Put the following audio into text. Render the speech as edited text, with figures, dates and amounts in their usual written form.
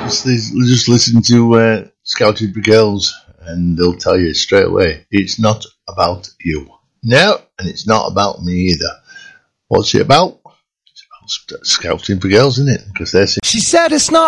Just listen to Scouted for Girls, and they'll tell you straight away it's not about you. No, and it's not about me either. What's it about? It's about scouting for girls, isn't it? Because they're. She said it's not